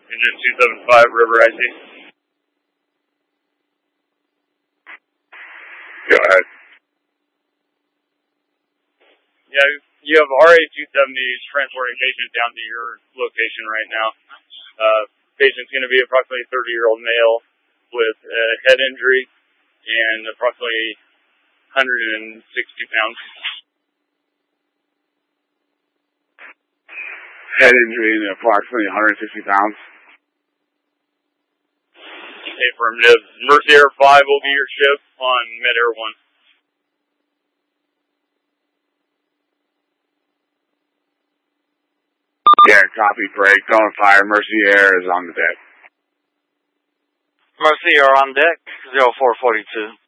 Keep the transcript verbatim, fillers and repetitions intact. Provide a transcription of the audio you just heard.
Engine two seven five, River I C. Go ahead. Yeah, you have R A two seventy transporting patient down to your location right now. Uh, patient's going to be approximately thirty-year-old male with a head injury and approximately one hundred sixty pounds. Head injury and approximately one hundred sixty pounds. Affirmative. Mercy Air five will be your ship on Med Air one. Yeah, copy, break. Don't fire. Mercy Air is on the deck. Mercy Air on deck, zero four forty-two.